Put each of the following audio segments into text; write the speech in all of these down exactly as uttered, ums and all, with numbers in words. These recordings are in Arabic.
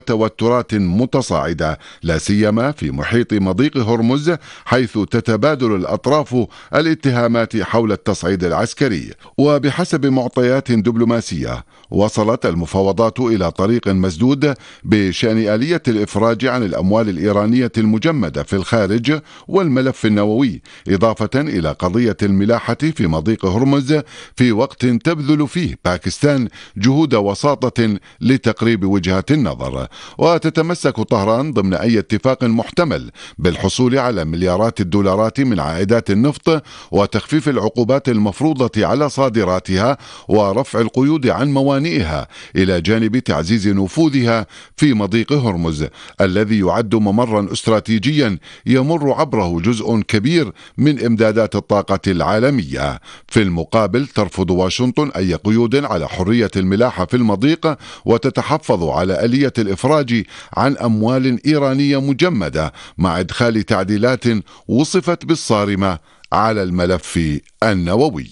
توترات متصاعدة، لا سيما في محيط مضيق هرمز، حيث تتبادل الأطراف الاتهامات حول التصعيد العسكري. وبحسب معطيات دبلوماسية، وصلت المفاوضات إلى طريق مسدود بشأن آلية الإفراج عن الأموال الإيرانية المجمدة في الخارج والملف النووي، إضافة إلى قضية الملاحة في مضيق هرمز، في وقت تبذل فيه باكستان جهود وساطة لتقريب وجهات النظر. وتتمسك طهران ضمن أي اتفاق محتمل بالحصول على مليارات الدولارات من عائدات النفط، وتخفيف العقوبات المفروضة على صادراتها، ورفع القيود عن موانئها، إلى جانب تعزيز نفوذها في مضيق هرمز الذي يعد ممرا استراتيجيا يمر عبره جزء كبير من إمدادات الطاقة العالمية. في المقابل، ترفض واشنطن أي قيود على حرية الملاحة في المضيق، وتتحفظ على آلية الإفراج عن أموال إيرانية مجمدة، مع إدخال تعديلات وصفت بالصارمة على الملف النووي.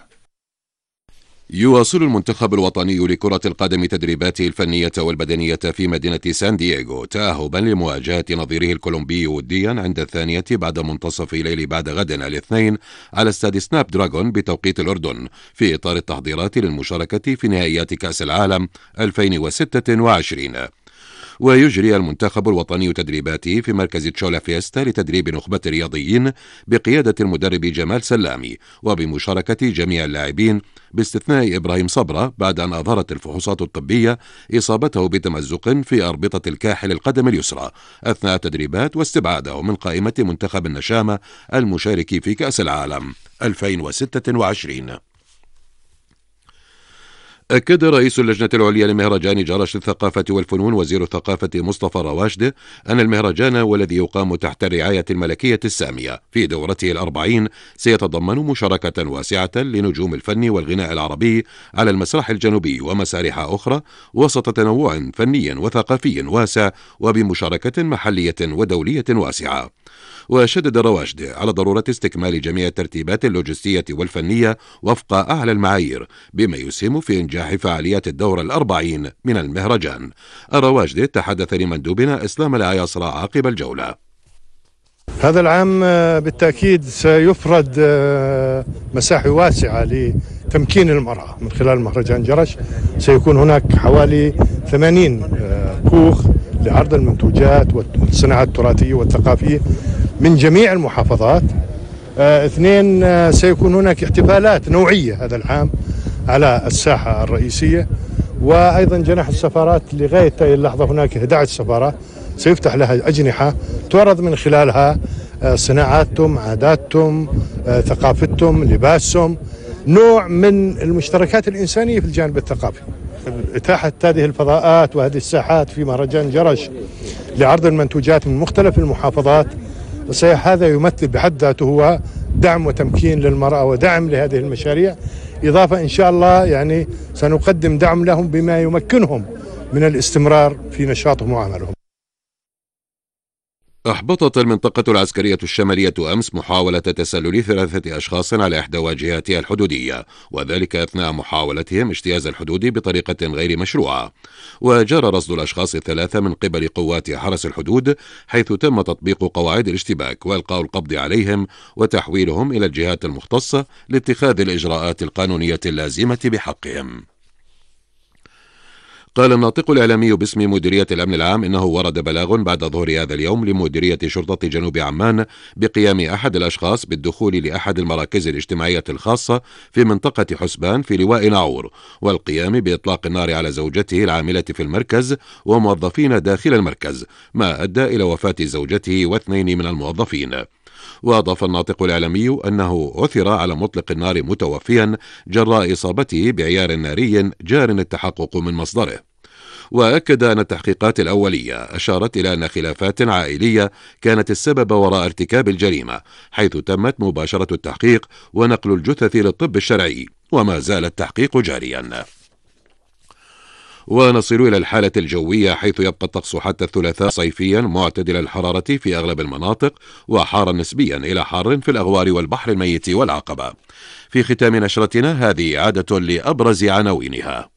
يواصل المنتخب الوطني لكرة القدم تدريباته الفنية والبدنية في مدينة سان دييغو، تأهبا لمواجهة نظيره الكولومبي وديا عند الثانية بعد منتصف الليل بعد غد الاثنين على استاد سناب دراغون بتوقيت الأردن، في إطار التحضيرات للمشاركة في نهائيات كأس العالم ألفين وستة وعشرين. ويجري المنتخب الوطني تدريباته في مركز تشولا فيستا لتدريب نخبة الرياضيين بقيادة المدرب جمال سلامي، وبمشاركة جميع اللاعبين باستثناء إبراهيم صبرة، بعد أن أظهرت الفحوصات الطبية إصابته بتمزق في أربطة الكاحل القدم اليسرى أثناء التدريبات، واستبعاده من قائمة منتخب النشامة المشارك في كأس العالم ألفين وستة وعشرين. أكد رئيس اللجنة العليا لمهرجان جرش الثقافة والفنون وزير الثقافة مصطفى رواشد أن المهرجان، والذي يقام تحت الرعاية الملكية السامية في دورته الأربعين، سيتضمن مشاركة واسعة لنجوم الفن والغناء العربي على المسرح الجنوبي ومسارح أخرى، وسط تنوع فني وثقافي واسع، وبمشاركة محلية ودولية واسعة. وشدد رواشد على ضرورة استكمال جميع الترتيبات اللوجستية والفنية وفق أعلى المعايير، بما يسهم في إنجاح فعاليات الدورة الأربعين من المهرجان. الرواشد تحدث لمندوبنا إسلام العياصرة عقب الجولة. هذا العام بالتأكيد سيفرد مساحة واسعة لتمكين المرأة من خلال مهرجان جرش. سيكون هناك حوالي ثمانين كوخ لعرض المنتوجات والصناعات التراثية والثقافية من جميع المحافظات. اثنين، سيكون هناك احتفالات نوعية هذا العام على الساحة الرئيسية، وأيضا جناح السفارات لغاية اللحظة هناك إحدى عشرة سفارة سيفتح لها أجنحة تعرض من خلالها صناعاتهم، عاداتهم، ثقافتهم، لباسهم، نوع من المشتركات الإنسانية في الجانب الثقافي. إتاحة هذه الفضاءات وهذه الساحات في مهرجان جرش لعرض المنتوجات من مختلف المحافظات، هذا يمثل بحد ذاته هو دعم وتمكين للمرأة ودعم لهذه المشاريع، إضافة إن شاء الله يعني سنقدم دعم لهم بما يمكنهم من الاستمرار في نشاطهم وعملهم. أحبطت المنطقة العسكرية الشمالية أمس محاولة تسلل ثلاثة أشخاص على إحدى واجهاتها الحدودية، وذلك أثناء محاولتهم اجتياز الحدود بطريقة غير مشروعة. وجرى رصد الأشخاص الثلاثة من قبل قوات حرس الحدود، حيث تم تطبيق قواعد الاشتباك وإلقاء القبض عليهم وتحويلهم إلى الجهات المختصة لاتخاذ الإجراءات القانونية اللازمة بحقهم. قال الناطق الإعلامي باسم مديرية الأمن العام إنه ورد بلاغ بعد ظهر هذا اليوم لمديرية شرطة جنوب عمان بقيام أحد الأشخاص بالدخول لأحد المراكز الاجتماعية الخاصة في منطقة حسبان في لواء ناعور، والقيام بإطلاق النار على زوجته العاملة في المركز وموظفين داخل المركز، ما أدى إلى وفاة زوجته واثنين من الموظفين. وأضاف الناطق الإعلامي أنه عثر على مطلق النار متوفيا جراء إصابته بعيار ناري جار التحقق من مصدره. وأكد أن التحقيقات الأولية أشارت إلى أن خلافات عائلية كانت السبب وراء ارتكاب الجريمة، حيث تمت مباشرة التحقيق ونقل الجثث للطب الشرعي، وما زال التحقيق جاريا. ونصل إلى الحالة الجوية، حيث يبقى الطقس حتى الثلاثاء صيفيا معتدل الحرارة في أغلب المناطق، وحارا نسبيا إلى حار في الأغوار والبحر الميت والعقبة. في ختام نشرتنا هذه عادة لأبرز عناوينها.